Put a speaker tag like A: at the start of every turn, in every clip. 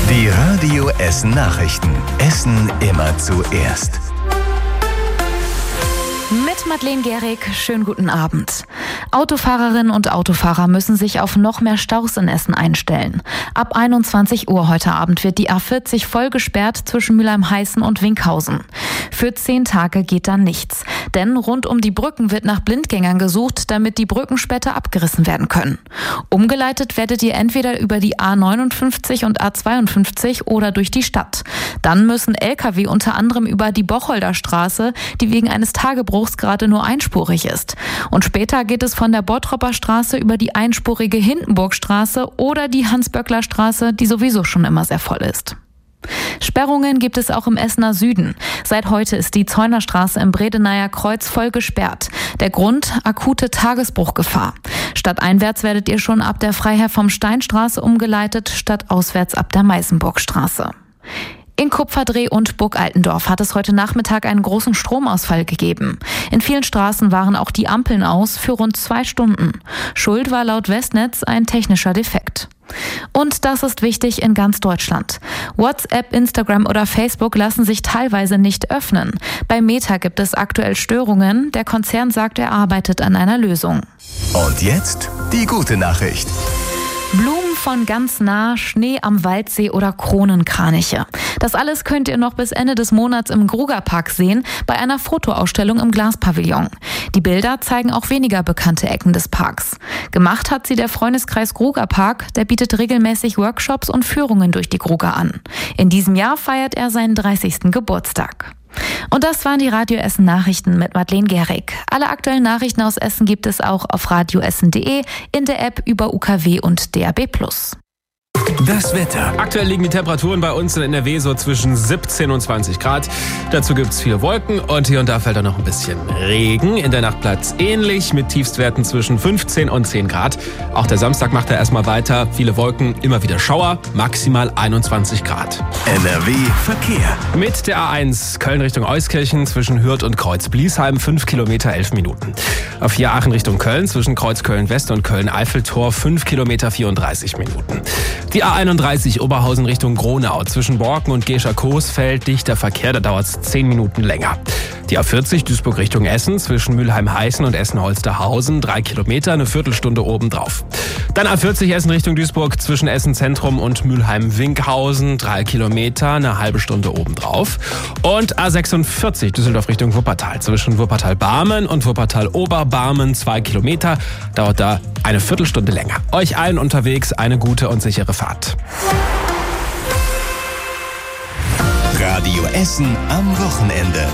A: Die Radio Essen Nachrichten. Essen immer zuerst.
B: Mit Madeleine Gehrig, schönen guten Abend. Autofahrerinnen und Autofahrer müssen sich auf noch mehr Staus in Essen einstellen. Ab 21 Uhr heute Abend wird die A40 voll gesperrt zwischen Mülheim-Heißen und Winkhausen. Für 10 Tage geht dann nichts, denn rund um die Brücken wird nach Blindgängern gesucht, damit die Brücken später abgerissen werden können. Umgeleitet werdet ihr entweder über die A59 und A52 oder durch die Stadt. Dann müssen Lkw unter anderem über die Bocholder Straße, die wegen eines Tagebruchs gerade nur einspurig ist. Und später geht es von der Bottropper Straße über die einspurige Hindenburgstraße oder die Hans-Böckler Straße, die sowieso schon immer sehr voll ist. Sperrungen gibt es auch im Essener Süden. Seit heute ist die Zeunerstraße im Bredeneier Kreuz voll gesperrt. Der Grund: akute Tagesbruchgefahr. Stadteinwärts werdet ihr schon ab der Freiherr vom Steinstraße umgeleitet, stadtauswärts ab der Meißenburgstraße. In Kupferdreh und Burg Altendorf hat es heute Nachmittag einen großen Stromausfall gegeben. In vielen Straßen waren auch die Ampeln aus für rund 2 Stunden. Schuld war laut Westnetz ein technischer Defekt. Und das ist wichtig in ganz Deutschland. WhatsApp, Instagram oder Facebook lassen sich teilweise nicht öffnen. Bei Meta gibt es aktuell Störungen. Der Konzern sagt, er arbeitet an einer Lösung.
A: Und jetzt die gute Nachricht.
B: Blumen von ganz nah, Schnee am Waldsee oder Kronenkraniche. Das alles könnt ihr noch bis Ende des Monats im Grugapark sehen, bei einer Fotoausstellung im Glaspavillon. Die Bilder zeigen auch weniger bekannte Ecken des Parks. Gemacht hat sie der Freundeskreis Grugapark, der bietet regelmäßig Workshops und Führungen durch die Gruga an. In diesem Jahr feiert er seinen 30. Geburtstag. Und das waren die Radio Essen Nachrichten mit Madeleine Gehrig. Alle aktuellen Nachrichten aus Essen gibt es auch auf radioessen.de, in der App über UKW und DAB+.
A: Das Wetter.
C: Aktuell liegen die Temperaturen bei uns in NRW so zwischen 17 und 20 Grad. Dazu gibt es viele Wolken und hier und da fällt auch noch ein bisschen Regen. In der Nacht bleibt es ähnlich mit Tiefstwerten zwischen 15 und 10 Grad. Auch der Samstag macht er erstmal weiter. Viele Wolken, immer wieder Schauer, maximal 21 Grad.
A: NRW Verkehr.
C: Mit der A1 Köln Richtung Euskirchen zwischen Hürth und Kreuz-Bliesheim 5 Kilometer 11 Minuten. A4 Aachen Richtung Köln zwischen Kreuz Köln-West und Köln-Eiffeltor 5 Kilometer 34 Minuten. Die A31 Oberhausen Richtung Gronau zwischen Borken und Gescher-Coesfeld dichter Verkehr, da dauert es 10 Minuten länger. Die A40 Duisburg Richtung Essen zwischen Mülheim-Heißen und Essen-Holsterhausen 3 Kilometer, eine Viertelstunde obendrauf. Dann A40 Essen Richtung Duisburg zwischen Essen-Zentrum und Mülheim-Winkhausen 3 Kilometer, eine halbe Stunde obendrauf. Und A46 Düsseldorf Richtung Wuppertal zwischen Wuppertal-Barmen und Wuppertal-Oberbarmen 2 Kilometer, dauert da eine Viertelstunde länger. Euch allen unterwegs eine gute und sichere Fahrt.
A: Radio Essen am Wochenende.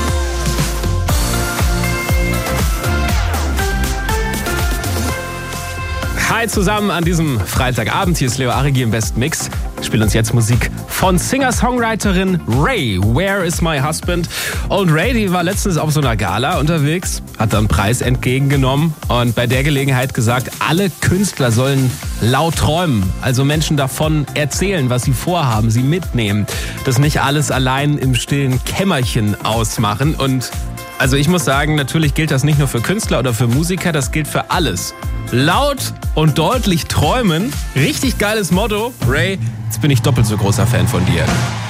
C: Hi zusammen an diesem Freitagabend. Hier ist Leo Arigi im Best Mix. Wir spielen uns jetzt Musik von Singer-Songwriterin Ray. Where is my husband? Und Ray, die war letztens auf so einer Gala unterwegs, hat dann einen Preis entgegengenommen und bei der Gelegenheit gesagt, alle Künstler sollen laut träumen. Also Menschen davon erzählen, was sie vorhaben, sie mitnehmen. Das nicht alles allein im stillen Kämmerchen ausmachen. Und also ich muss sagen, natürlich gilt das nicht nur für Künstler oder für Musiker, das gilt für alles. Laut und deutlich träumen, richtig geiles Motto. Ray, jetzt bin ich doppelt so großer Fan von dir.